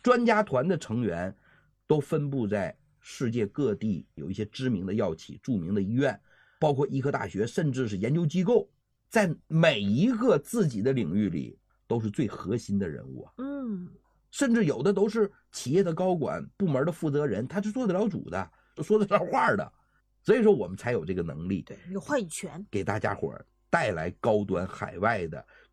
专家团的成员都分布在世界各地，有一些知名的药企、著名的医院，包括医科大学，甚至是研究机构，在每一个自己的领域里都是最核心的人物啊。甚至有的都是企业的高管、部门的负责人，他是做得了主的，说得上话的。所以说我们才有这个能力， 对，有话语权， 给大家伙带来高端海外的